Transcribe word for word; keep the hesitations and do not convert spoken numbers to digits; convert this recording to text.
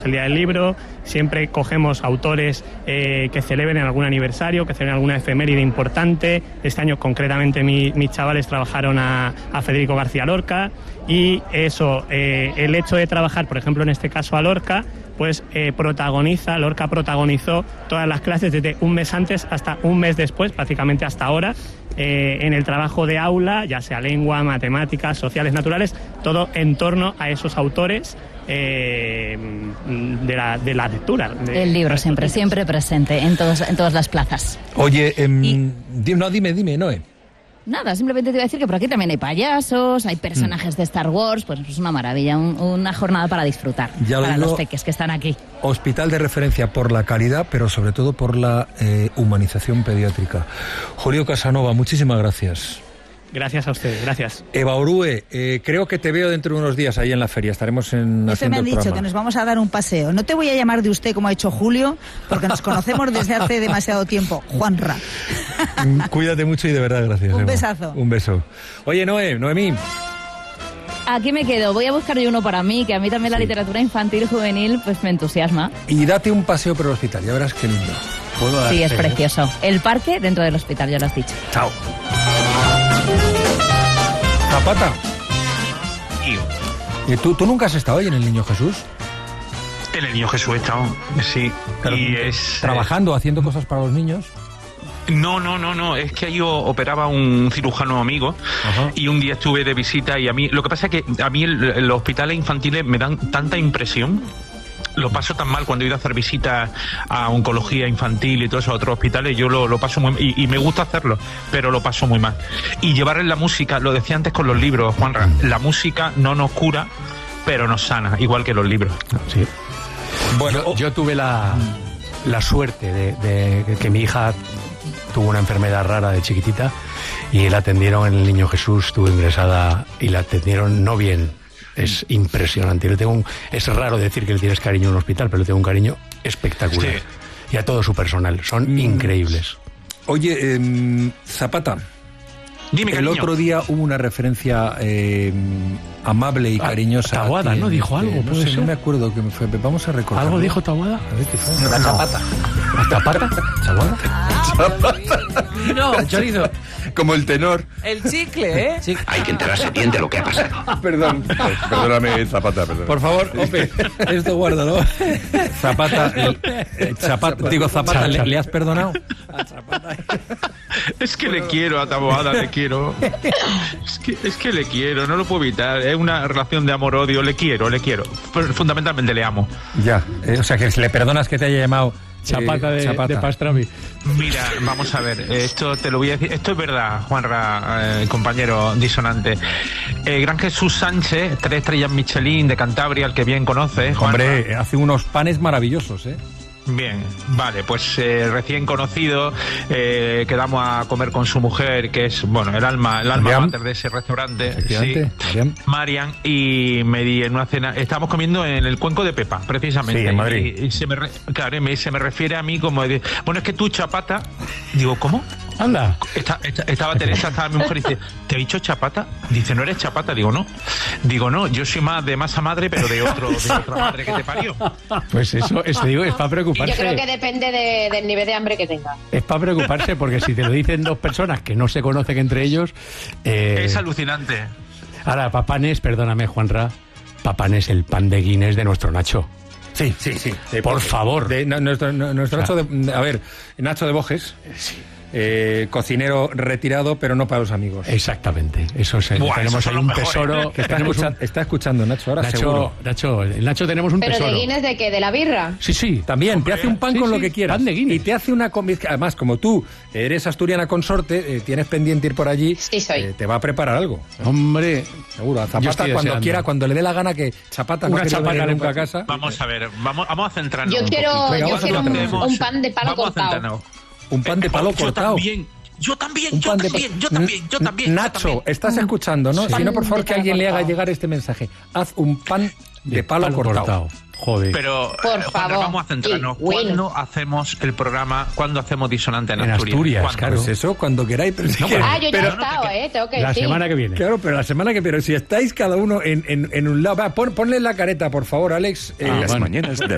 El Día del Libro, siempre cogemos autores eh, que celebren algún aniversario, que celebren alguna efeméride importante. Este año concretamente mi, mis chavales trabajaron a, a Federico García Lorca y eso, eh, el hecho de trabajar, por ejemplo en este caso a Lorca, pues eh, protagoniza, Lorca protagonizó todas las clases desde un mes antes hasta un mes después, prácticamente hasta ahora, eh, en el trabajo de aula, ya sea lengua, matemáticas, sociales, naturales, todo en torno a esos autores. Eh, de, la, de la lectura. De el libro siempre, siempre presente en, todos, en todas las plazas. Oye, eh, y, di, no, dime, dime, Noé. Nada, simplemente te iba a decir que por aquí también hay payasos, hay personajes mm. de Star Wars, pues es una maravilla, un, una jornada para disfrutar, ya para digo, los peques que están aquí. Hospital de referencia por la calidad, pero sobre todo por la eh, humanización pediátrica. Julio Casanova, muchísimas gracias. Gracias a ustedes, gracias. Eva Orue, eh, creo que te veo dentro de unos días ahí en la feria. Estaremos en Eso me han dicho, programa. que nos vamos a dar un paseo. No te voy a llamar de usted como ha hecho Julio, porque nos conocemos desde hace demasiado tiempo. Juanra. Cuídate mucho y de verdad, gracias. Un Eva. besazo. Un beso. Oye, Noé, Noemí. Aquí me quedo, voy a buscar yo uno para mí, que a mí también la sí. literatura infantil juvenil pues me entusiasma. Y date un paseo por el hospital, ya verás qué lindo. Sí, es precioso. El parque dentro del hospital, ya lo has dicho. Chao. Zapata. ¿Y tú, tú nunca has estado hoy en el Niño Jesús? En el Niño Jesús he estado, sí. Pero, y es ¿trabajando, eh... haciendo cosas para los niños? No, no, no, no, es que yo operaba un cirujano amigo. Ajá. Y un día estuve de visita y a mí, lo que pasa es que a mí el, los hospitales infantiles me dan tanta impresión. Lo paso tan mal cuando he ido a hacer visitas a oncología infantil y todos esos otros hospitales, yo lo, lo paso muy y, y me gusta hacerlo, pero lo paso muy mal. Y llevarles la música, lo decía antes con los libros, Juanra, la música no nos cura, pero nos sana, igual que los libros. Sí. Bueno, yo, yo tuve la, la suerte de, de que mi hija tuvo una enfermedad rara de chiquitita y la atendieron en el Niño Jesús, estuvo ingresada y la atendieron no bien. Es impresionante. Le tengo un, es raro decir que le tienes cariño a un hospital, pero le tengo un cariño espectacular. Sí. Y a todo su personal. Son mm. increíbles. Oye, eh, Zapata. Dime, el cariño. Otro día hubo una referencia eh, amable y cariñosa. Ah, Taboada, ¿no? Dijo algo. Eh, no sé, ser? no me acuerdo que me fue. Vamos a recordar. ¿Algo dijo Taboada? A ver qué fue. La Zapata. ¿La Zapata? ¿Taboada? Zapata. No, chorizo. Como el tenor. El chicle, ¿eh? Sí. Hay que enterarse bien de lo que ha pasado. Perdón. Perdóname, Zapata, perdón. Por favor, Ope, esto guárdalo. Zapata, el, el Zapata, digo, Zapata, ¿le, ¿le has perdonado? A Zapata. Es que le quiero a Taboada, le quiero. Es que, es que le quiero, no lo puedo evitar. Es una relación de amor-odio, le quiero, le quiero. Pero fundamentalmente le amo. Ya, eh, o sea que le perdonas que te haya llamado Chapata de, Chapata. de Pastrami. Mira, vamos a ver, esto te lo voy a decir, esto es verdad, Juanra, eh, compañero disonante. Eh, Gran Jesús Sánchez, tres estrellas Michelin de Cantabria, al que bien conoces, Juanra. Hombre, hace unos panes maravillosos, ¿eh? Bien, vale, pues eh, recién conocido, eh, quedamos a comer con su mujer, que es, bueno, el alma, el alma mater de ese restaurante, sí, Marian. Marian, y me di en una cena, estábamos comiendo en el Cuenco de Pepa, precisamente. Sí, en Madrid. Y, y se me, re, claro, y me, se me refiere a mí como de, bueno, es que tú, Chapata, digo, ¿cómo? Anda. Esta, esta, estaba Teresa, estaba mi mujer y dice, ¿te he dicho Chapata? Dice, ¿no eres Chapata? Digo, no. Digo, no, yo soy más de masa madre, pero de otro, de otra madre que te parió. Pues eso, eso digo, es para preocuparse. Yo creo que depende de, del nivel de hambre que tenga. Es para preocuparse, porque si te lo dicen dos personas que no se conocen entre ellos... Eh... Es alucinante. Ahora, Papanes, perdóname, Juanra, Papanes, el pan de Guinness de nuestro Nacho. Sí, sí, sí. De, Por favor. De, no, nuestro no, nuestro o sea, Nacho de... A ver, Nacho de Bojes... Sí. Eh, cocinero retirado, pero no para los amigos. Exactamente. Eso es. Buah, tenemos ahí un mejores, tesoro. ¿eh? Que está, escucha, un... está escuchando Nacho ahora, Nacho, seguro. Nacho, el Nacho tenemos un ¿Pero tesoro. ¿Pero de Guinness de qué? ¿De la birra? Sí, sí. También, Hombre, te hace un pan sí, con sí, lo que quieras. Pan de Guinness. Y te hace una... Además, como tú eres asturiana consorte, eh, tienes pendiente ir por allí, sí, soy. Eh, te va a preparar algo. Hombre... Seguro. A Zapata cuando deseando. quiera, cuando le dé la gana, que Chapata no quiere venir nunca a casa. Vamos a ver, vamos, vamos a centrarnos Yo un quiero, Venga, yo quiero un, un pan de palo vamos cortado. Un pan de palo eh, cortado. También. Yo también, yo también, yo también, yo también. Nacho, yo también. estás escuchando, ¿no? Sí. Si no, por favor, que alguien le haga cortado. llegar este mensaje. Haz un pan de, de palo, palo cortado. cortado. Joder. Pero, por eh, favor, vamos a centrarnos. sí, bueno. ¿Cuándo hacemos el programa? ¿Cuándo hacemos Disonante en, en Asturias? Asturias, claro. Pues eso, cuando queráis. Pero si no, queréis. ah, yo ya pero, he estado, ¿eh? Tengo que La decir. semana que viene. Claro, pero la semana que viene. Si estáis cada uno en, en, en un lado. Va, pon, ponle la careta, por favor, Alex. En eh, las bueno. mañanas de